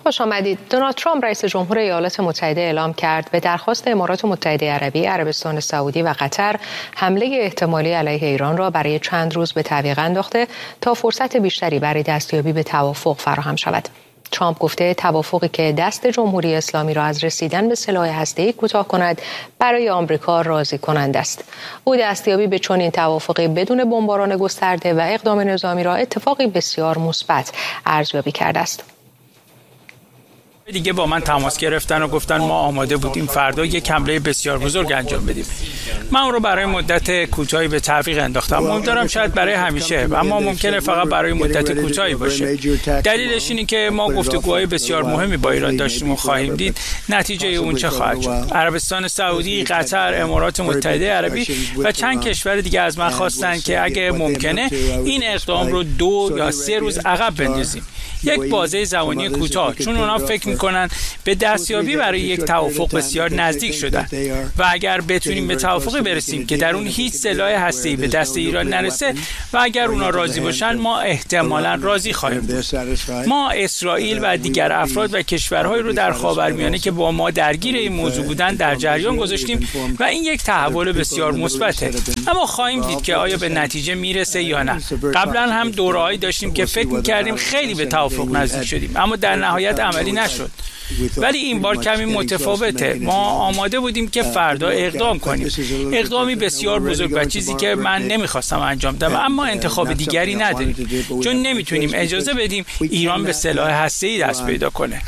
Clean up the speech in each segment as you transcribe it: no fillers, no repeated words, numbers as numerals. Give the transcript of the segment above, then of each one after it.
خوش آمدید. دونالد ترامپ رئیس جمهور ایالات متحده اعلام کرد به درخواست امارات متحده عربی، عربستان سعودی و قطر حمله احتمالی علیه ایران را برای چند روز به تعویق انداخته تا فرصت بیشتری برای دستیابی به توافق فراهم شود. ترامپ گفته توافقی که دست جمهوری اسلامی را از رسیدن به سلاح هسته‌ای کوتاه کند برای آمریکا راضی کننده است. او دستیابی به چنین توافقی بدون بمباران گسترده و اقدام نظامی را اتفاقی بسیار مثبت ارزیابی کرده است. دیگه با من تماس گرفتن و گفتن ما آماده بودیم فردا یک حمله بسیار بزرگ انجام بدیم. من اون رو برای مدت کوتاهی به تعویق انداختم. امیدوارم شاید برای همیشه، اما ممکنه فقط برای مدت کوتاهی باشه. دلیلش اینه که ما گفتگوهای بسیار مهمی با ایران داشتیم و خواهیم دید نتیجه اون چه خواهد شد. عربستان سعودی، قطر، امارات متحده عربی و چند کشور دیگه از من خواستن که اگه ممکنه این اقدام رو 2 یا 3 روز عقب بندازیم. یک بازه زمانی کوتاه، چون اونا فکر میکنن به دستیابی برای یک توافق بسیار نزدیک شدن و اگر بتونیم به توافقی برسیم که در اون هیچ سلاح هسته‌ای به دست ایران نرسه و اگر اونا راضی باشن ما احتمالاً راضی خواهیم بود. ما اسرائیل و دیگر افراد و کشورهایی رو در خاورمیانه که با ما درگیر این موضوع بودن در جریان گذاشتیم و این یک تحول بسیار مثبته، اما خواهیم دید که آیا به نتیجه میرسه یا نه. قبلا هم دوره‌ای داشتیم که فکر می‌کردیم خیلی به توافق نزدیک شدیم اما در نهایت عملی نشد. ولی این بار کمی متفاوته. ما آماده بودیم که فردا اقدام کنیم، اقدامی بسیار بزرگ و چیزی که من نمیخواستم انجام بدم، اما انتخاب دیگری نداریم چون نمیتونیم اجازه بدیم ایران به سلاح هسته‌ای دست پیدا کنه.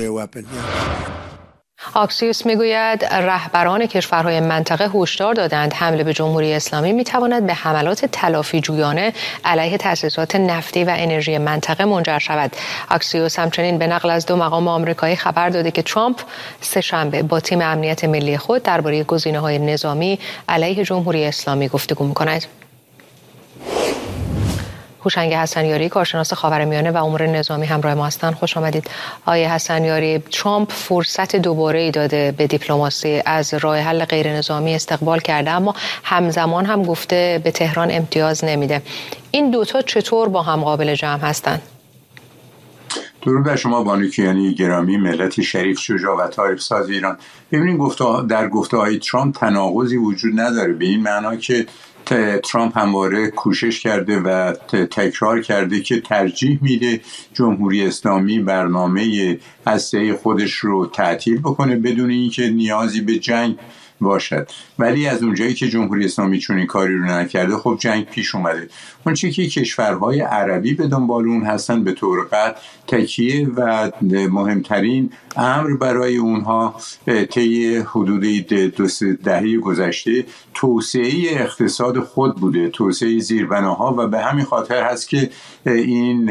آکسیوس میگوید رهبران کشورهای منطقه هشدار دادند حمله به جمهوری اسلامی میتواند به حملات تلافی جویانه علیه تأسیسات نفتی و انرژی منطقه منجر شود. آکسیوس همچنین به نقل از 2 مقام آمریکایی خبر داده که ترامپ سه‌شنبه با تیم امنیت ملی خود درباره گزینه‌های نظامی علیه جمهوری اسلامی گفتگو می‌کند. هوشنگ حسنیاری، کارشناس خاورمیانه و امور نظامی همراه ما هستند. خوش آمدید. آقای حسنیاری، ترامپ فرصت دوباره‌ای داده به دیپلماسی، از راه حل غیر نظامی استقبال کرده اما همزمان هم گفته به تهران امتیاز نمیده. این دوتا چطور با هم قابل جمع هستند؟ درود بر شما بانو کیانی گرامی، ملت شریف، شجاع و تاریخ ساز ایران. ببینید در گفته‌های ترامپ تناقضی وجود نداره، به این معنا که ترامپ همواره کوشش کرده و تکرار کرده که ترجیح میده جمهوری اسلامی برنامه هسته‌ای خودش رو تعطیل بکنه بدون اینکه نیازی به جنگ باشد. ولی از اونجایی که جمهوری اسلامی چون این کاری رو نکرده خب جنگ پیش اومده. اون چیزی که کشورهای عربی به دنبال اون هستن به طور قطع تکیه و مهمترین امر برای اونها طی حدود 2 دهه گذشته توسعه اقتصاد خود بوده، توسعه زیربناها، و به همین خاطر هست که این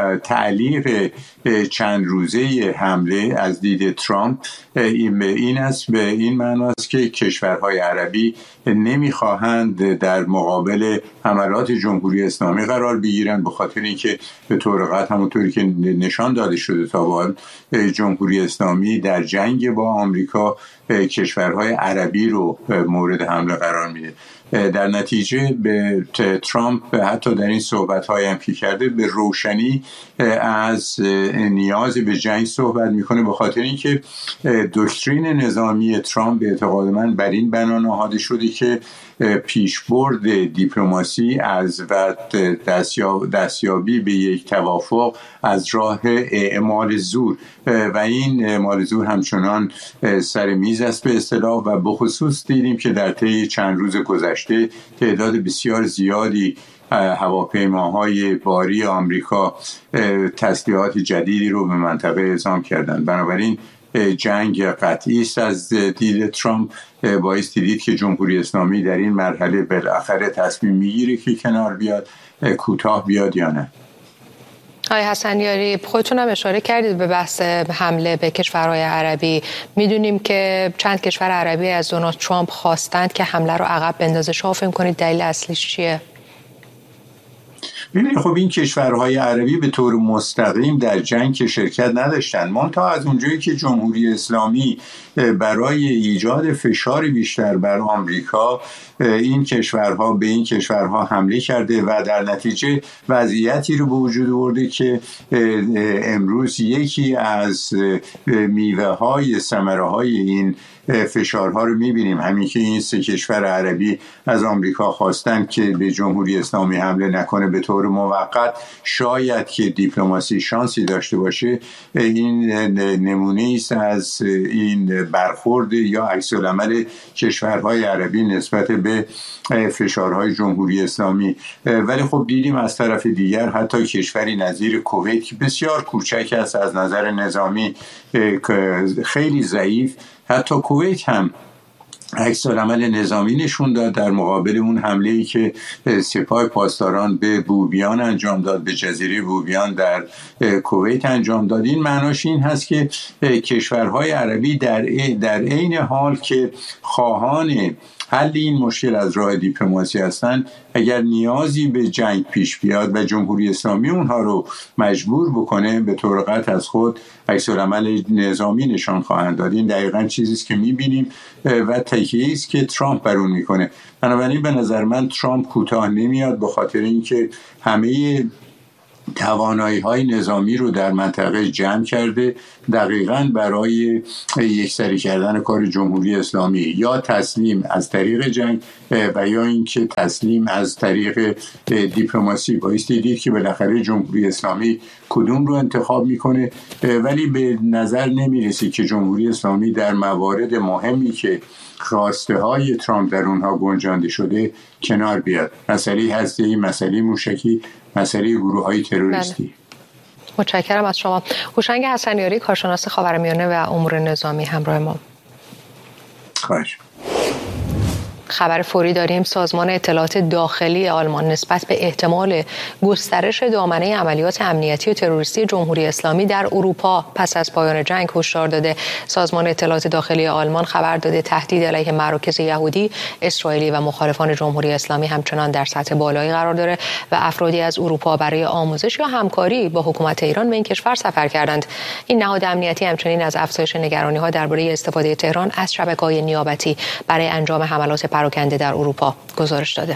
تعلیق چند روزه حمله از دید ترامپ این است، به این معنی است که کشورهای عربی نمیخواهند در مقابل حملات جمهوری اسلامی قرار بگیرند، به خاطر اینکه به طور قطع همونطوری که نشان داده شده تا به حال جمهوری اسلامی در جنگ با آمریکا کشورهای عربی رو مورد حمله قرار میده. در نتیجه به ترامپ حتی در این صحبت‌های هم که کرده به روشنی از نیاز به جنگ صحبت میکنه، به خاطر اینکه دکترین نظامی ترامپ به اعتقاد من بر این بنا نهاده شده که پیشبرد دیپلماسی از و دستیابی به یک توافق از راه اعمال زور و این اعمال زور همچنان سر میز است به اصطلاح، و به خصوص دیدیم که در طی چند روز گذشته تعداد بسیار زیادی هواپیماهای باری آمریکا تسلیحات جدیدی رو به منطقه اعزام کردند. بنابراین جنگ قطعی است از دید ترامپ. باعث دید که جمهوری اسلامی در این مرحله بالاخره تصمیم میگیره که کنار بیاد، کوتاه بیاد یا نه. آقای حسنیاری، خودتون هم اشاره کردید به بحث حمله به کشورهای عربی. میدونیم که چند کشور عربی از دونالد ترامپ خواستند که حمله رو عقب بندازه. شما فکر می‌کنید دلیل اصلیش چیه؟ ببینید خب این کشورهای عربی به طور مستقیم در جنگ که شرکت نداشتن، منتها از اونجایی که جمهوری اسلامی برای ایجاد فشار بیشتر بر آمریکا این کشورها حمله کرده و در نتیجه وضعیتی رو به وجود آورده که امروز یکی از میوه‌های ثمره‌های این فشارها رو می‌بینیم. همین که این سه کشور عربی از آمریکا خواستن که به جمهوری اسلامی حمله نکنه به طور موقت، شاید که دیپلماسی شانسی داشته باشه. این نمونه است از این برخورد یا عکس‌العمل کشورهای عربی نسبت به فشارهای جمهوری اسلامی. ولی خب دیدیم از طرف دیگر حتی کشوری نظیر کویت که بسیار کوچک است از نظر نظامی، خیلی ضعیف، حتی کویت هم عکس‌العمل نظامی نشون داد در مقابل اون حمله‌ای که سپاه پاسداران به بوبیان انجام داد، به جزیره بوبیان در کویت انجام داد. این معناش این هست که کشورهای عربی در عین حال که خواهان حل این مشکل از راه دیپلماسی هستند، اگر نیازی به جنگ پیش بیاد و جمهوری اسلامی اونها رو مجبور بکنه به طور قطع از خود عکس‌العمل نظامی نشان خواهند داد. این دقیقاً چیزی است که می‌بینیم و تکیه‌ای است که ترامپ بر اون میکنه. بنابراین به نظر من ترامپ کوتاه نمیاد، به خاطر اینکه همه توانایی‌های نظامی رو در منطقه جمع کرده دقیقاً برای یکسری کردن کار جمهوری اسلامی، یا تسلیم از طریق جنگ و یا اینکه تسلیم از طریق دیپلماسی. بایستی دید که بالاخره جمهوری اسلامی کدوم رو انتخاب میکنه، ولی به نظر نمیرسه که جمهوری اسلامی در موارد مهمی که خواسته های ترامپ در اونها گنجانده شده کنار بیاد. مسئله هسته‌ای، مسئله موشکی، مسئله گروه‌های تروریستی. متشکرم از شما. هوشنگ حسنیاری، کارشناس خاورمیانه و امور نظامی، همراه ما. خواهش. خبر فوری داریم. سازمان اطلاعات داخلی آلمان نسبت به احتمال گسترش دامنه عملیات امنیتی و تروریستی جمهوری اسلامی در اروپا پس از پایان جنگ هشدار داده. سازمان اطلاعات داخلی آلمان خبر داده تهدید علیه مراکز یهودی، اسرائیلی و مخالفان جمهوری اسلامی همچنان در سطح بالایی قرار داره و افرادی از اروپا برای آموزش یا همکاری با حکومت ایران به این کشور سفر کردند. این نهاد امنیتی همچنین از افزایش نگرانی‌ها درباره استفاده تهران از شبکه‌های نیابتی برای انجام حملات پراکنده در اروپا گزارش داده.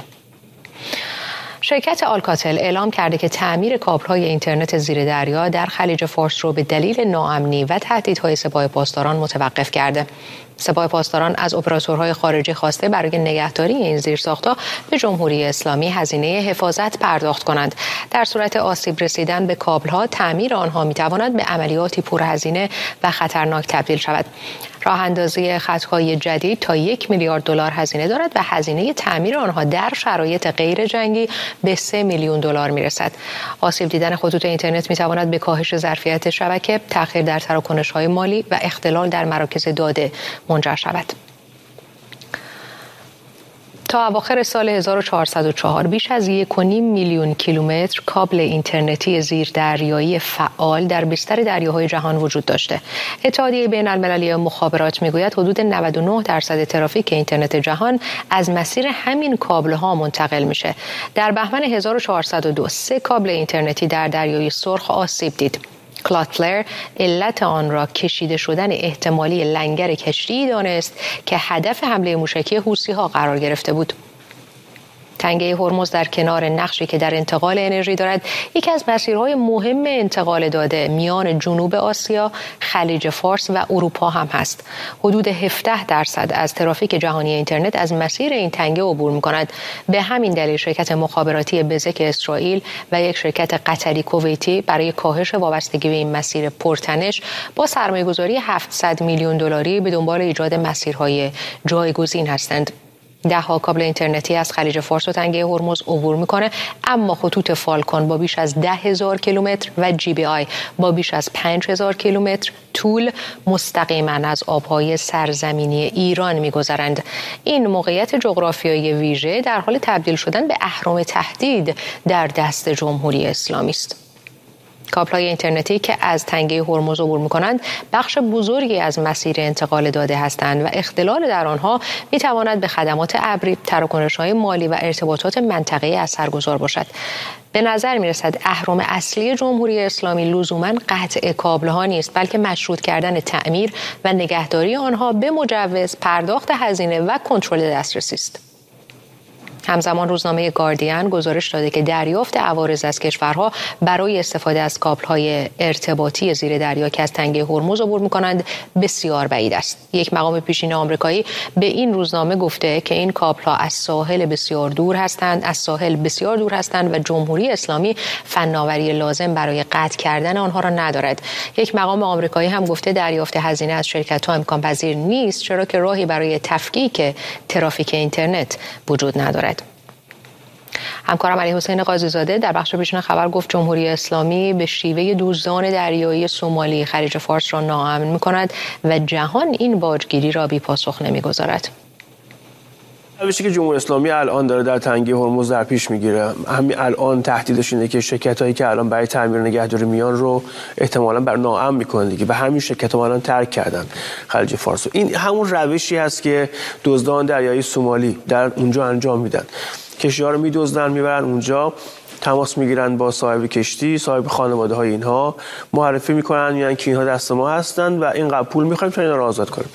شرکت آلکاتل اعلام کرده که تعمیر کابل‌های اینترنت زیر دریا در خلیج فارس رو به دلیل ناامنی و تهدیدهای سپاه پاسداران متوقف کرده. سپاه پاسداران از اپراتورهای خارجی خواسته برای نگهداری این زیرساخت‌ها به جمهوری اسلامی هزینه حفاظت پرداخت کنند. در صورت آسیب رسیدن به کابل‌ها، تعمیر آنها می‌تواند به عملیاتی پرهزینه و خطرناک تبدیل شود. راه اندازی خطهای جدید تا 1 میلیارد دلار هزینه دارد و هزینه تعمیر آنها در شرایط غیر جنگی به 3 میلیون دلار میرسد. آسیب دیدن خطوط اینترنت میتواند به کاهش ظرفیت شبکه، تأخیر در تراکنش‌های مالی و اختلال در مراکز داده منجر شود. تا اواخر سال 1404 بیش از 1.5 میلیون کیلومتر کابل اینترنتی زیردریایی فعال در بیشتر دریاهای جهان وجود داشته. اتحادیه بین المللی مخابرات میگوید حدود 99% ترافیک اینترنت جهان از مسیر همین کابل‌ها منتقل میشه. در بهمن 1402 3 کابل اینترنتی در دریای سرخ آسیب دید. کلاتلر علت آن را کشیده شدن احتمالی لنگر کشتی دانست که هدف حمله موشکی حوثی‌ها قرار گرفته بود. تنگه هرمز در کنار نقشی که در انتقال انرژی دارد، یکی از مسیرهای مهم انتقال داده میان جنوب آسیا، خلیج فارس و اروپا هم هست. حدود 17% از ترافیک جهانی اینترنت از مسیر این تنگه عبور می‌کند. به همین دلیل شرکت مخابراتی بزک اسرائیل و یک شرکت قطری کویتی برای کاهش وابستگی به این مسیر پرتنش با سرمایه‌گذاری 700 میلیون دلاری به دنبال ایجاد مسیرهای جایگزین هستند. 10 کابل اینترنتی از خلیج فارس و تنگه هرمز عبور میکنه، اما خطوط فالکون با بیش از 10,000 کیلومتر و جی بی آی با بیش از 5,000 کیلومتر طول مستقیما از آبهای سرزمینی ایران میگذرند. این موقعیت جغرافیایی ویژه در حال تبدیل شدن به اهرم تهدید در دست جمهوری اسلامی است. کابل‌های اینترنتی که از تنگه هرمز عبور می‌کنند بخش بزرگی از مسیر انتقال داده هستند و اختلال در آنها می‌تواند به خدمات ابری، تراکنش‌های مالی و ارتباطات منطقه‌ای اثرگذار باشد. به نظر می‌رسد اهرم اصلی جمهوری اسلامی لزوماً قطع کابل‌ها نیست، بلکه مشروط کردن تعمیر و نگهداری آنها به مجوز، پرداخت هزینه و کنترل دسترسی است. همزمان روزنامه گاردین گزارش داده که دریافت عوارض از کشورها برای استفاده از کابل‌های ارتباطی زیر دریا که از تنگه هرمز عبور می‌کنند بسیار بعید است. یک مقام پیشین آمریکایی به این روزنامه گفته که این کابل‌ها از ساحل بسیار دور هستند و جمهوری اسلامی فناوری لازم برای قطع کردن آنها را ندارد. یک مقام آمریکایی هم گفته دریافت هزینه از شرکت‌ها امکان پذیر نیست، چرا که راهی برای تفکیک ترافیک اینترنت وجود ندارد. همکارم علی حسین قاضی‌زاده در بخش پیشین خبر گفت جمهوری اسلامی به شیوه دزدان دریایی سومالی خلیج فارس را ناامن می‌کند و جهان این باجگیری را بی‌پاسخ نمی‌گذارد. روشی که جمهوری اسلامی الان داره در تنگه هرمز در پیش میگیره، همین الان تهدیدش اینه که شرکتایی که الان برای تعمیر نگهداری میان رو احتمالاً بر ناامن میکنه دیگه، و همین شرکت‌ها الان ترک کردن خلیج فارس. این همون روشی هست که دزدان دریایی سومالی در اونجا انجام میدن. کشتی‌ها رو میدزدن، میبرن اونجا، تماس میگیرن با صاحب کشتی، صاحب خانواده های اینها، معرفی میکنن، میگن که اینها دست ما هستن و اینقدر پول میخوایم تا اینا رو آزاد کنیم.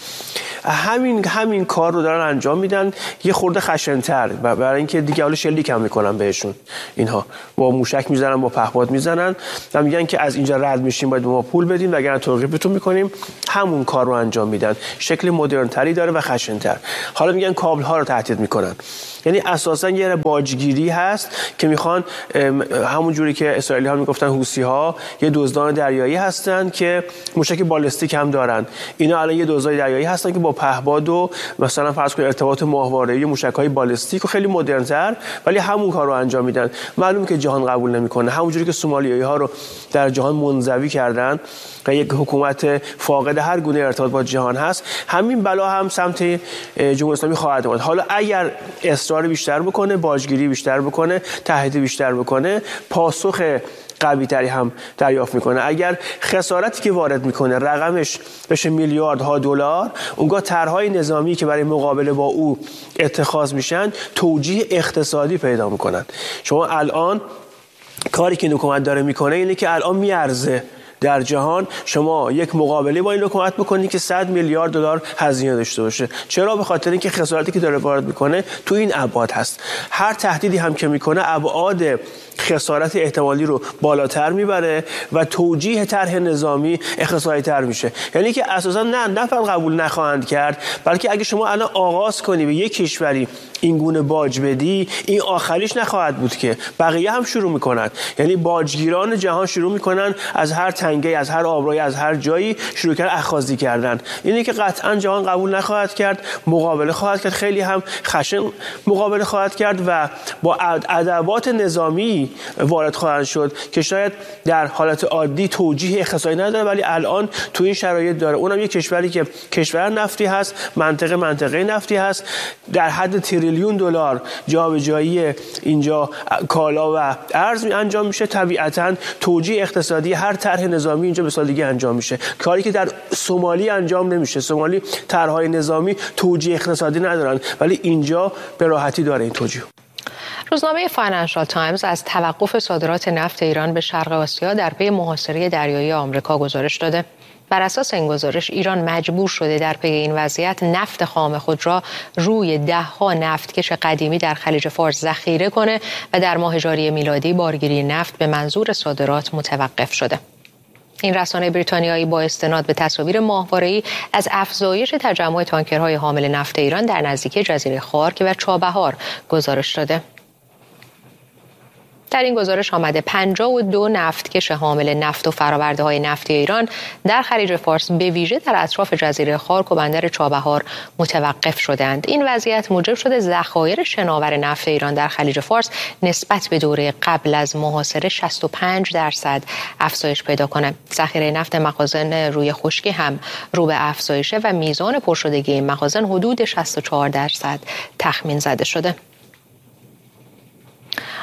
همین کار رو دارن انجام میدن، یه خورده خشن‌تر، برای اینکه دیگه حالا شلیک هم میکنن بهشون. اینها با موشک میزنن، با پهپاد میزنن و میگن که از اینجا رد میشیم باید به ما پول بدین وگرنه توقیفتون میکنیم. همون کار رو انجام میدن، شکل مدرن تری داره و خشن‌تر. حالا میگن کابل ها رو تهدید میکنن، یعنی اساسا یه باجگیری هست که میخوان همون جوری که اسرائیلی ها میگفتن حوثی ها یه دزدان دریایی هستن که موشک بالستیک هم دارن، اینا الان یه دزدای دریایی هستن که با پهپاد و مثلا فرض کنید ارتباط ماهواره‌ای موشک‌های بالستیک و خیلی مدرن‌تر، ولی همون کار رو انجام میدن. معلومه که جهان قبول نمیکنه، همون جوری که سومالیایی‌ها رو در جهان منزوی کردن و یک حکومت فاقد هر گونه ارتباط با جهان هست، همین بلا هم سمت جمهوری اسلامی خواهد اومد. حالا اگر اصرار بیشتر بکنه، باجگیری بیشتر بکنه، تهدید بیشتر بکنه، پاسخ قوی تری هم دریافت میکنه. اگر خسارتی که وارد میکنه رقمش بشه میلیاردها دلار، اونگاه طرحهای نظامی که برای مقابله با او اتخاذ میشن توجیه اقتصادی پیدا میکنن. شما الان کاری که حکومت داره میکنه اینه که الان میارزه در جهان شما یک مقابله با این حکومت بکنید که 100 میلیارد دلار هزینه داشته باشه. چرا؟ به خاطر اینکه خسارتی که داره وارد میکنه تو این ابعاد هست. هر تهدیدی هم که میکنه ابعاد خسارت احتمالی رو بالاتر میبره و توجیه طرح نظامی اقتصادی تر میشه. یعنی که اساسا نه فقط قبول نخواهند کرد، بلکه اگه شما الان آغاز کنی به یک کشوری این گونه باج بدی، این آخریش نخواهد بود که بقیه هم شروع میکنن. یعنی باجگیران جهان شروع میکنن از هر تنگه، از هر آبروی، از هر جایی شروع کردن اخاذی کردن. اینه که قطعا جهان قبول نخواهد کرد، مقابله خواهد کرد، خیلی هم خشن مقابله خواهد کرد و با ادوات نظامی وارد خواهند شد که شاید در حالت عادی توجیه اقتصادی نداره، ولی الان تو این شرایط داره. اونم یک کشوری که کشور نفتی هست، منطقه نفتی هست، در حد تریلیون دلار جابجایی اینجا کالا و ارز انجام میشه. طبیعتاً توجیه اقتصادی هر طرح نظامی اینجا به سادگی انجام میشه، کاری که در سومالی انجام نمیشه. سومالی طرحهای نظامی توجیه اقتصادی ندارن، ولی اینجا به راحتی داره این توجیه. روزنامه فاینانشال تایمز از توقف صادرات نفت ایران به شرق آسیا در پی محاصره دریایی آمریکا گزارش داده. بر اساس این گزارش ایران مجبور شده در پی این وضعیت نفت خام خود را روی ده‌ها نفتکش قدیمی در خلیج فارس ذخیره کنه و در ماه ژوئیه میلادی بارگیری نفت به منظور صادرات متوقف شده. این رسانه بریتانیایی با استناد به تصاویر ماهواره‌ای از افزایش تجمع تانکرهای حامل نفت ایران در نزدیکی جزیره خارک و چابهار گزارش داده. در این گزارش آمده 52 نفتکش حامل نفت و فرآورده‌های نفتی ایران در خلیج فارس به ویژه در اطراف جزیره خارک و بندر چابهار متوقف شدند. این وضعیت موجب شده ذخایر شناور نفت ایران در خلیج فارس نسبت به دوره قبل از محاصره 65% افزایش پیدا کنه. ذخیره نفت مخازن روی خشکی هم رو به افزایشه و میزان پرشدگی این مخازن حدود 64% تخمین زده شده.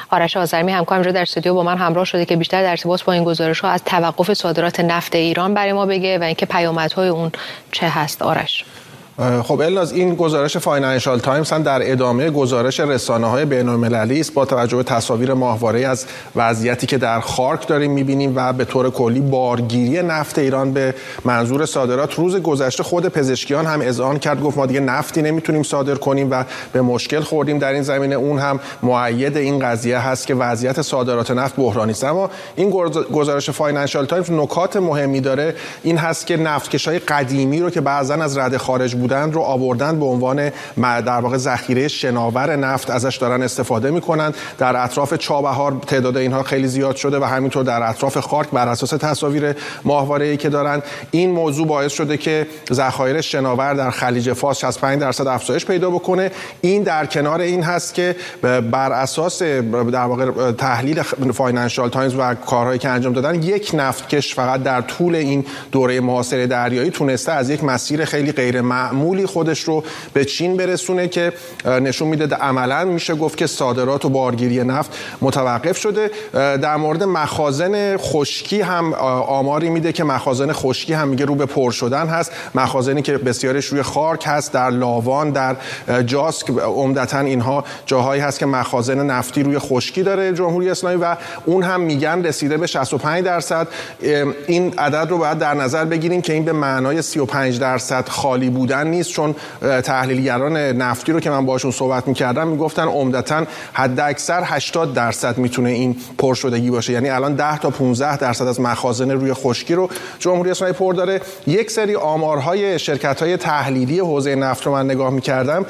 آرش آذرمی همکارم در استودیو با من همراه شده که بیشتر در ارتباط با این گزارش‌ها از توقف صادرات نفت ایران برای ما بگه و اینکه پیامدهای اون چه هست. آرش. خب الناز، این گزارش فاینانشال تایمز هم در ادامه گزارش رسانه‌های بین‌المللی است با توجه به تصاویر ماهواره‌ای از وضعیتی که در خارک داریم می‌بینیم و به طور کلی بارگیری نفت ایران به منظور صادرات. روز گذشته خود پزشکیان هم اذعان کرد، گفت ما دیگه نفتی نمیتونیم صادر کنیم و به مشکل خوردیم در این زمینه. اون هم مؤید این قضیه هست که وضعیت صادرات نفت بحرانی است. اما این گزارش فاینانشال تایمز نکات مهمی داره، این هست که نفتکش‌های قدیمی رو که بعضن از رده خارج رو آوردن به عنوان در واقع ذخیره شناور نفت ازش دارن استفاده میکنن. در اطراف چابهار تعداد اینها خیلی زیاد شده و همینطور در اطراف خارک بر اساس تصاویر ماهواره‌ای که دارن. این موضوع باعث شده که ذخایر شناور در خلیج فارس 65% افزایش پیدا بکنه. این در کنار این هست که بر اساس در واقع تحلیل فاینانشال تایمز و کارهایی که انجام دادن، یک نفتکش فقط در طول این دوره محاصره دریایی تونسته از یک مسیر خیلی غیر معمولی خودش رو به چین برسونه که نشون میده عملاً میشه گفت که صادرات و بارگیری نفت متوقف شده. در مورد مخازن خشکی هم آماری میده که مخازن خشکی هم میگه رو به پر شدن هست. مخازنی که بسیارش روی خارک هست، در لاوان، در جاسک، عمدتاً اینها جاهایی هست که مخازن نفتی روی خشکی داره جمهوری اسلامی و اون هم میگن رسیده به 65%. این عدد رو باید در نظر بگیریم که این به معنای 35% خالی بودن نیست، چون تحلیلگران نفتی رو که من باشون صحبت می‌کردم میگفتن عمدتاً حد اکثر 80% میتونه این پرشدگی باشه. یعنی الان 10 تا 15% از مخازن روی خشکی رو جمهوری اسلامی پر داره. یک سری آمارهای شرکت‌های تحلیلی حوزه نفت رو من نگاه می‌کردم.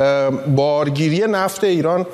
بارگیری نفت ایران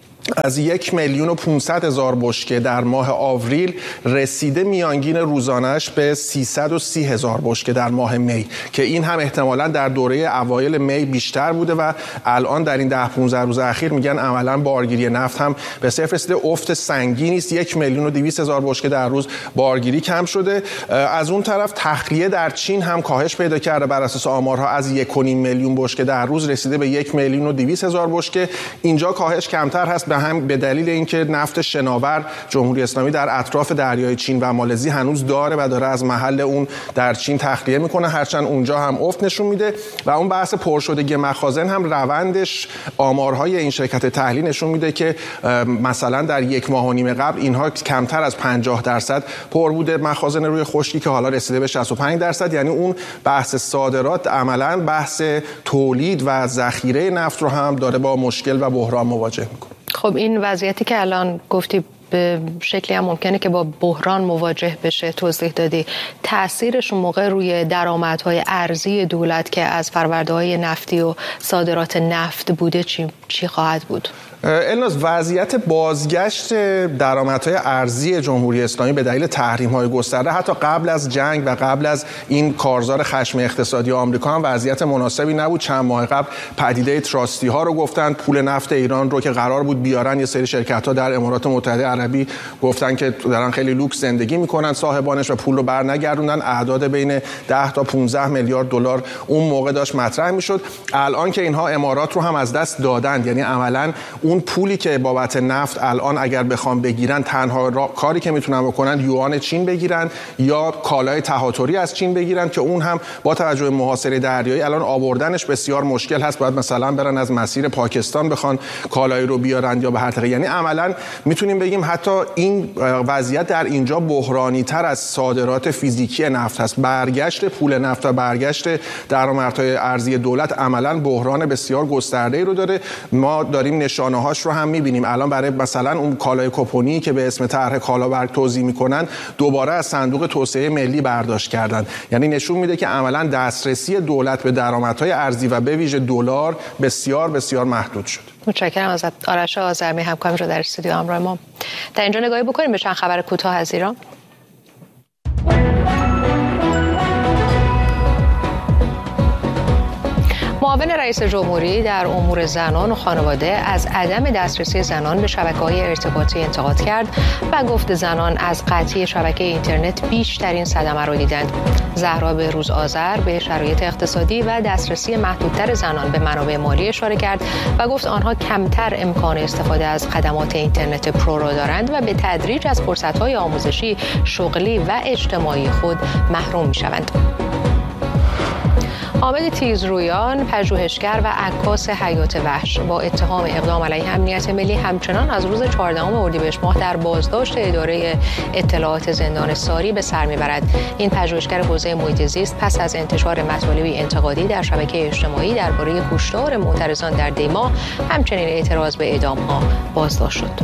از 1,500,000 بشکه در ماه آوریل رسیده میانگین روزانه‌اش به 330,000 بشکه در ماه می، که این هم احتمالاً در دوره اوایل می بیشتر بوده و الان در این 10-15 روز اخیر میگن عملاً بارگیری نفت هم به صفر رسیده. افت سنگینی است، 1,200,000 بشکه در روز بارگیری کم شده. از اون طرف تخلیه در چین هم کاهش پیدا کرده، بر اساس آمارها از 1.5 میلیون بشکه در روز رسیده به 1,200,000 بشکه. اینجا کاهش کمتر هست به دلیل اینکه نفت شناور جمهوری اسلامی در اطراف دریای چین و مالزی هنوز داره و داره از محل اون در چین تخلیه میکنه، هرچند اونجا هم افت نشون میده. و اون بحث پرشدگی مخازن هم روندش آمارهای این شرکت تحلیل نشون میده که مثلا در 1.5 ماه قبل اینها کمتر از 50% پر بوده مخازن روی خشکی که حالا رسیده به 65%. یعنی اون بحث صادرات عملاً بحث تولید و ذخیره نفت رو هم داره با مشکل و بحران مواجه میکنه. خب این وضعیتی که الان گفتی به شکلی هم ممکنه که با بحران مواجه بشه، توضیح دادی، تأثیرش اون موقع روی درآمدهای ارزی دولت که از فرورده‌های نفتی و صادرات نفت بوده چی خواهد بود؟ الناز، وضعیت بازگشت درآمدهای ارزی جمهوری اسلامی به دلیل تحریم‌های گسترده حتی قبل از جنگ و قبل از این کارزار خشم اقتصادی آمریکا هم وضعیت مناسبی نبود. چند ماه قبل پدیده تراستی ها رو گفتن، پول نفت ایران رو که قرار بود بیارن یه سری شرکت‌ها در امارات متحده عربی گفتن که دارن خیلی لوکس زندگی میکنن صاحبانش و پول رو برنگردوندن. اعداد بین 10 تا 15 میلیارد دلار اون موقع داشت مطرح میشد. الان که اینها امارات رو هم از دست دادند، یعنی عملاً اون پولی که بابت نفت الان اگر بخوام بگیرن تنها کاری که میتونن بکنن یوان چین بگیرن یا کالای تهاتری از چین بگیرن که اون هم با توجه به محاصره دریایی الان آوردنش بسیار مشکل هست. باید مثلا برن از مسیر پاکستان بخوان کالای رو بیارن یا به هر طریق. یعنی عملاً میتونیم بگیم حتی این وضعیت در اینجا بحرانی تر از صادرات فیزیکی نفت هست. برگشت پول نفت و برگشت درآمدهای ارزی دولت عملاً بحران بسیار گسترده‌ای رو داره. ما داریم نشانه هاش رو هم می‌بینیم. الان برای مثلا اون کالای کوپونی که به اسم طرح کالابرگ توزیع می‌کنن دوباره از صندوق توسعه ملی برداشت کردن. یعنی نشون میده که عملاً دسترسی دولت به درآمدهای ارزی و به ویژه دلار بسیار بسیار محدود شد. متشکرم ازت آرش آذرمی، همکارم رو در استودیو همراه ما. در اینجا نگاهی بکنیم به چند خبر کوتاه از ایران. معاون رئیس جمهوری در امور زنان و خانواده از عدم دسترسی زنان به شبکه‌های ارتباطی انتقاد کرد و گفت زنان از قطعی شبکه اینترنت بیشترین صدمه را دیدند. زهرا بهروز آذر به شرایط اقتصادی و دسترسی محدودتر زنان به منابع مالی اشاره کرد و گفت آنها کمتر امکان استفاده از خدمات اینترنت پرو را دارند و به تدریج از فرصت‌های آموزشی، شغلی و اجتماعی خود محروم می‌شوند. حامد تیزرویان، پژوهشگر و عکاس حیات وحش، با اتهام اقدام علیه امنیت ملی همچنان از روز 14 اردیبهشت ماه در بازداشت اداره اطلاعات زندان ساری به سر میبرد. این پژوهشگر حوزه محیط زیست پس از انتشار مطالبی انتقادی در شبکه اجتماعی درباره کشتار معترضان در دیما، همچنین اعتراض به اعدام‌ها بازداشت شد.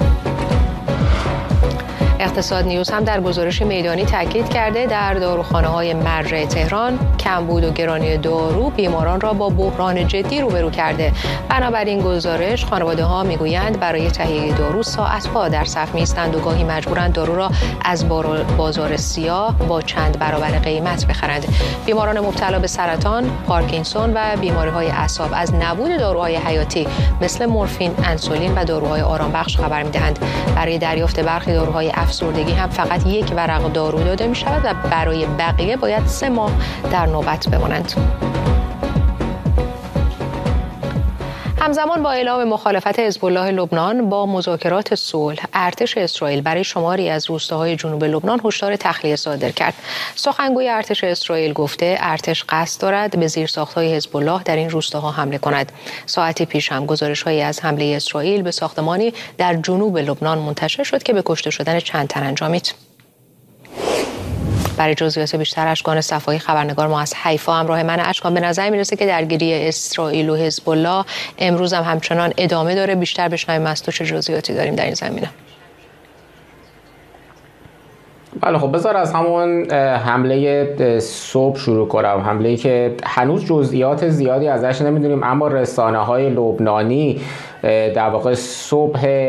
اقتصاد نیوز هم در گزارش میدانی تاکید کرده در داروخانه‌های مرجع تهران کمبود و گرانی دارو بیماران را با بحران جدی روبرو کرده. بنابراین گزارش خانواده‌ها میگویند برای تهیه دارو ساعت‌ها در صف می‌ایستند و گاهی مجبورند دارو را از بازار سیاه با چند برابر قیمت بخرند. بیماران مبتلا به سرطان، پارکینسون و بیماری‌های اعصاب از نبود داروهای حیاتی مثل مورفین، انسولین و داروهای آرامبخش خبر می‌دهند. برای دریافت برخی داروهای افسردگی هم فقط یک ورق دارو داده می شود و برای بقیه باید 3 ماه در نوبت بمانند. همزمان با اعلام مخالفت حزب الله لبنان با مذاکرات صلح، ارتش اسرائیل برای شماری از روستاهای جنوب لبنان هشدار تخلیه صادر کرد. سخنگوی ارتش اسرائیل گفته ارتش قصد دارد به زیرساخت‌های حزب الله در این روستاها حمله کند. ساعتی پیش هم گزارش‌هایی از حمله اسرائیل به ساختمانی در جنوب لبنان منتشر شد که به کشته شدن چند تن انجامید. برای جزئیات بیشتر اشکان صفایی خبرنگار ما از حیفا همراه من. اشکان، به نظر میرسه که درگیری اسرائیل و حزب الله امروز هم همچنان ادامه داره. بیشتر بشنویم از تو چه جزئیاتی داریم در این زمینه؟ بله خب بذار از همون حمله صبح شروع کنم. حمله‌ای که هنوز جزئیات زیادی ازش نمیدونیم، اما رسانه‌های لبنانی در واقع صبح